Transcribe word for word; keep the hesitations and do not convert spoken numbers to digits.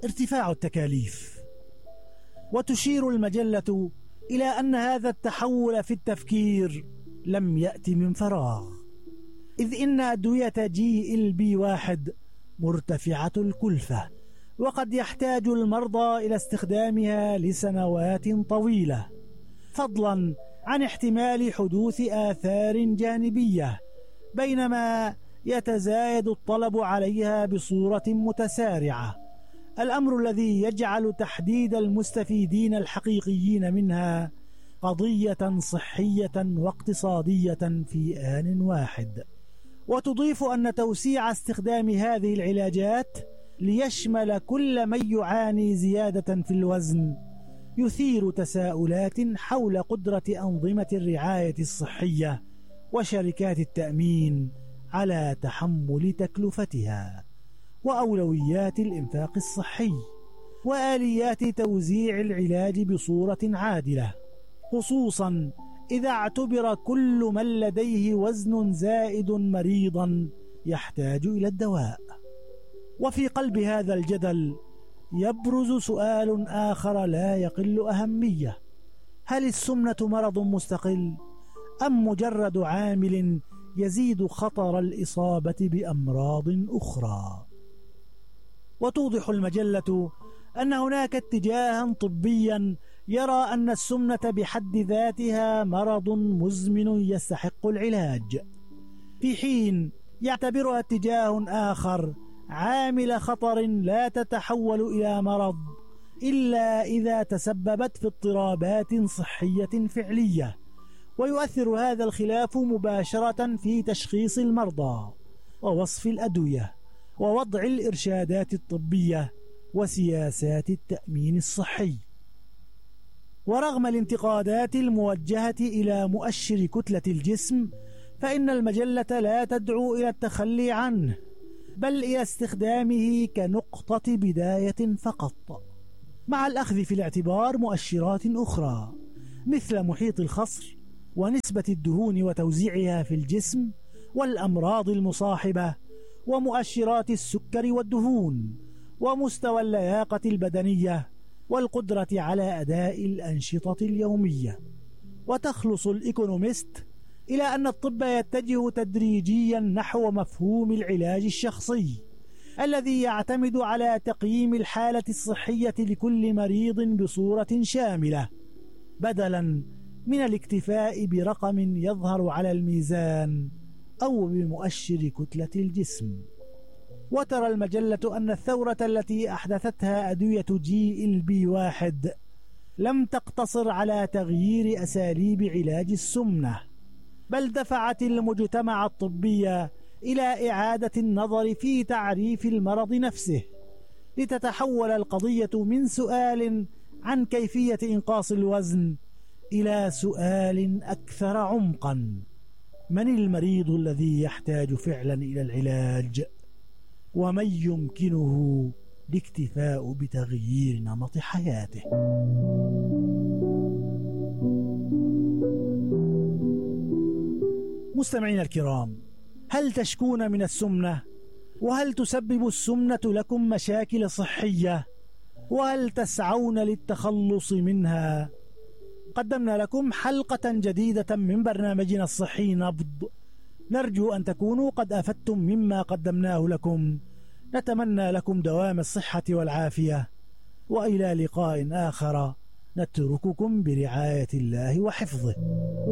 ارتفاع التكاليف. وتشير المجلة إلى أن هذا التحول في التفكير لم يأتي من فراغ، إذ إن أدوية جي إل بي واحد مرتفعة الكلفة، وقد يحتاج المرضى إلى استخدامها لسنوات طويلة، فضلا عن احتمال حدوث آثار جانبية، بينما يتزايد الطلب عليها بصورة متسارعة، الأمر الذي يجعل تحديد المستفيدين الحقيقيين منها قضية صحية واقتصادية في آن واحد. وتضيف أن توسيع استخدام هذه العلاجات ليشمل كل من يعاني زيادة في الوزن يثير تساؤلات حول قدرة أنظمة الرعاية الصحية وشركات التأمين على تحمل تكلفتها، وأولويات الإنفاق الصحي، وآليات توزيع العلاج بصورة عادلة، خصوصا إذا اعتبر كل من لديه وزن زائد مريضا يحتاج إلى الدواء. وفي قلب هذا الجدل يبرز سؤال آخر لا يقل أهمية: هل السمنة مرض مستقل أم مجرد عامل يزيد خطر الإصابة بأمراض أخرى؟ وتوضح المجلة أن هناك اتجاها طبيا يرى أن السمنة بحد ذاتها مرض مزمن يستحق العلاج، في حين يعتبرها اتجاه آخر عامل خطر لا تتحول إلى مرض إلا إذا تسببت في اضطرابات صحية فعلية. ويؤثر هذا الخلاف مباشرة في تشخيص المرضى ووصف الأدوية ووضع الإرشادات الطبية وسياسات التأمين الصحي. ورغم الانتقادات الموجهة إلى مؤشر كتلة الجسم، فإن المجلة لا تدعو إلى التخلي عنه، بل إلى استخدامه كنقطة بداية فقط، مع الأخذ في الاعتبار مؤشرات أخرى مثل محيط الخصر ونسبة الدهون وتوزيعها في الجسم والأمراض المصاحبة ومؤشرات السكر والدهون ومستوى اللياقة البدنية والقدرة على أداء الأنشطة اليومية. وتخلص الإيكونوميست إلى أن الطب يتجه تدريجيا نحو مفهوم العلاج الشخصي الذي يعتمد على تقييم الحالة الصحية لكل مريض بصورة شاملة، بدلا من الاكتفاء برقم يظهر على الميزان أو بمؤشر كتلة الجسم. وترى المجلة أن الثورة التي أحدثتها أدوية جي إل بي واحد لم تقتصر على تغيير أساليب علاج السمنة، بل دفعت المجتمع الطبي إلى إعادة النظر في تعريف المرض نفسه، لتتحول القضية من سؤال عن كيفية إنقاص الوزن إلى سؤال أكثر عمقا: من المريض الذي يحتاج فعلا إلى العلاج؟ ومن يمكنه الاكتفاء بتغيير نمط حياته؟ مستمعين الكرام، هل تشكون من السمنة؟ وهل تسبب السمنة لكم مشاكل صحية؟ وهل تسعون للتخلص منها؟ قدمنا لكم حلقة جديدة من برنامجنا الصحي نبض، نرجو أن تكونوا قد أفدتم مما قدمناه لكم. نتمنى لكم دوام الصحة والعافية، وإلى لقاء آخر نترككم برعاية الله وحفظه.